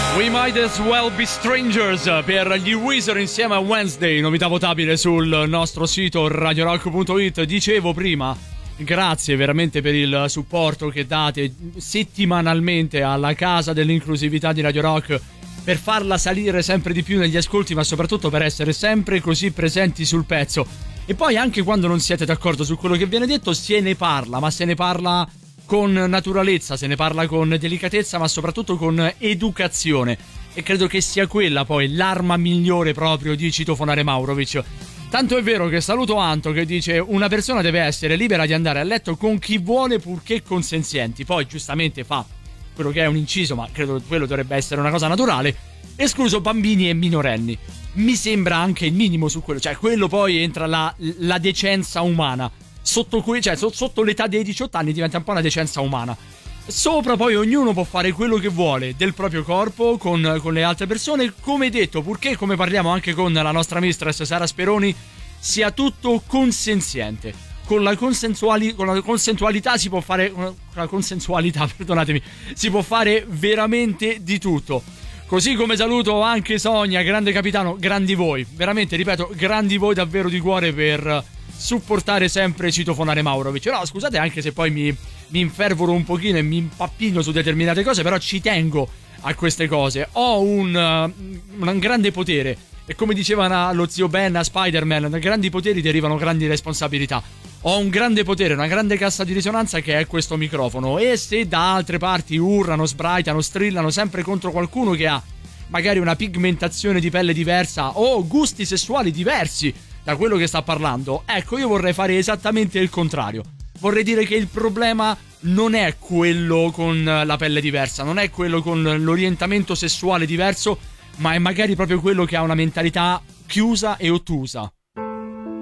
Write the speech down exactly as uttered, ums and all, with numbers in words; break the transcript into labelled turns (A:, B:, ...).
A: We Might As Well Be Strangers per gli Weezer insieme a Wednesday, novità votabile sul nostro sito radio rock punto it. Dicevo prima, grazie veramente per il supporto che date settimanalmente alla casa dell'inclusività di Radio Rock, per farla salire sempre di più negli ascolti, ma soprattutto per essere sempre così presenti sul pezzo. E poi anche quando non siete d'accordo su quello che viene detto, se ne parla, ma se ne parla con naturalezza, se ne parla con delicatezza, ma soprattutto con educazione. E credo che sia quella poi l'arma migliore proprio di citofonare Maurovic. Tanto è vero che saluto Anto che dice: una persona deve essere libera di andare a letto con chi vuole purché consenzienti. Poi giustamente fa quello che è un inciso, ma credo che quello dovrebbe essere una cosa naturale, escluso bambini e minorenni. Mi sembra anche il minimo su quello, cioè quello poi entra la, la decenza umana. Sotto, cui, cioè, sotto l'età dei diciotto anni diventa un po' una decenza umana. Sopra poi ognuno può fare quello che vuole del proprio corpo con, con le altre persone, come detto, purché, come parliamo anche con la nostra mistress Sara Speroni, sia tutto consenziente. Con la consensuali, con la consensualità si può fare, con la consensualità, perdonatemi, si può fare veramente di tutto. Così come saluto anche Sonia, grande capitano, grandi voi, veramente, ripeto, grandi voi davvero di cuore per supportare sempre citofonare Maurovic. No, scusate anche se poi mi, mi infervoro un pochino e mi impappino su determinate cose, però ci tengo a queste cose. Ho un, uh, un grande potere e, come diceva lo zio Ben a Spider-Man, da grandi poteri derivano grandi responsabilità. Ho un grande potere, una grande cassa di risonanza che è questo microfono, e se da altre parti urlano, sbraitano, strillano sempre contro qualcuno che ha magari una pigmentazione di pelle diversa o gusti sessuali diversi da quello che sta parlando, ecco, io vorrei fare esattamente il contrario. Vorrei dire che il problema non è quello con la pelle diversa, non è quello con l'orientamento sessuale diverso, ma è magari proprio quello che ha una mentalità chiusa e ottusa.